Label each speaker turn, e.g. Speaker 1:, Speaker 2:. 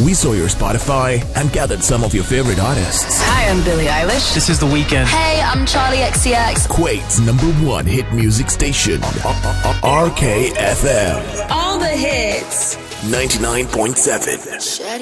Speaker 1: We saw your Spotify and gathered some of your favorite artists.
Speaker 2: Hi, I'm Billie Eilish.
Speaker 3: This is The Weeknd.
Speaker 4: Hey, I'm Charlie XCX.
Speaker 1: Kuwait's #1 hit music station, RKFM.
Speaker 4: All the hits.
Speaker 1: 99.7.